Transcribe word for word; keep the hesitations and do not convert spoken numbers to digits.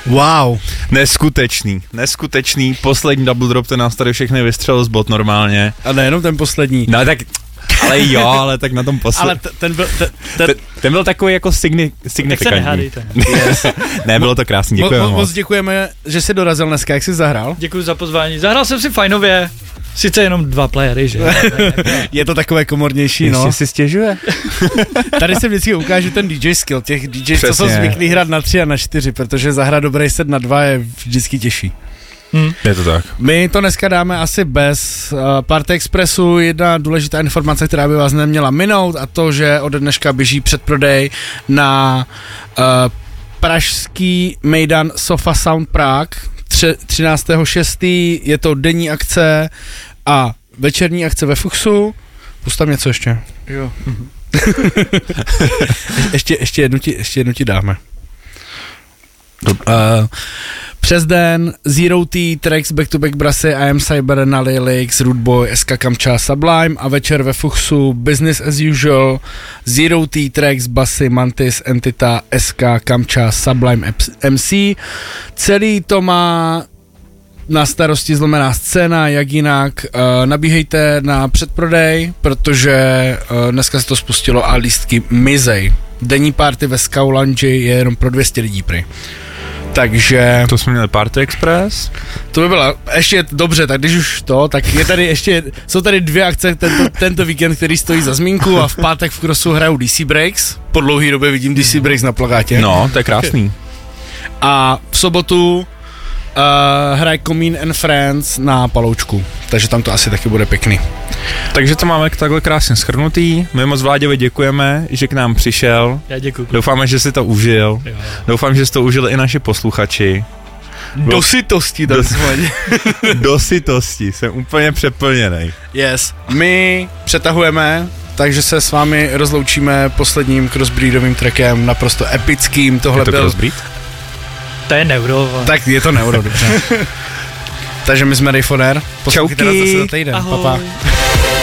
Wow. Neskutečný, neskutečný, poslední double drop, ten nás tady všechny vystřelil z bot normálně. A nejenom ten poslední. No tak, ale jo, ale tak na tom poslední. Ale t- ten byl, t- ten... ten, ten byl takový jako signi- signifikantní. Tak se nehádejte. Yes. Ne, bylo to krásný, děkujeme mo- mo- moc. Moc děkujeme, že jsi dorazil dneska, jak jsi zahrál. Děkuji za pozvání. Zahrál jsem si fajnově. Sice jenom dva playery, že? Je to takové komornější, no. Ještě si stěžuje. Tady se vždycky ukáže ten D J skill, těch D Js, co jsou zvyklí hrát na tři a na čtyři, protože zahrát dobrý set na dva je vždycky těžší. Hmm. Je to tak. My to dneska dáme asi bez uh, Party Expressu. Jedna důležitá informace, která by vás neměla minout, a to, že ode dneška běží předprodej na uh, pražský mejdan Sofa Sound Prague. třináctého šestého je to denní akce a večerní akce ve Fuchsu. Pust tam něco ještě. Jo. ještě, ještě, jednu ti, ještě jednu ti dáme. Uh, přes den Zero T, Tracks, Back to Back Brassy, I Am Cyber, Nally Lakes, Rude Boy, S K Kamcha, Sublime, a večer ve Fuchsu Business as Usual, Zero T, Tracks, Bassy, Mantis, Entita, S K Kamcha, Sublime M C. Celý to má na starosti Zlomená scéna, jak jinak. Uh, nabíhejte na předprodej, protože uh, dneska se to spustilo a lístky mizej. Denní party ve Scout Lounge je jenom pro dvě stě lidí prý. Takže... To jsme měli Party Express. To by bylo ještě dobře, tak když už to, tak je tady ještě, jsou tady dvě akce tento, tento víkend, který stojí za zmínku, a v pátek v Crossu hrajou D C Breaks. Po dlouhý době vidím D C Breaks na plakátě. No, to je krásný. A v sobotu Uh, hraje Comín and Friends na Paloučku, takže tam to asi taky bude pěkný. Takže to máme takhle krásně shrnutý. My moc Vláďovi děkujeme, že k nám přišel. Já děkuji. Doufáme, že si to užil. Jo. Doufám, že si to užili i naši posluchači. Do sytosti, do, do sytosti, jsem úplně přeplněnej. Yes, my přetahujeme, takže se s vámi rozloučíme posledním crossbreedovým trackem, naprosto epickým. Tohle je to byl... crossbreed? To je neuro. Tak je to neuro, dobře. Takže my jsme Rayfoner. Poslouchejte nás zase za týden. Ahoj. Papa.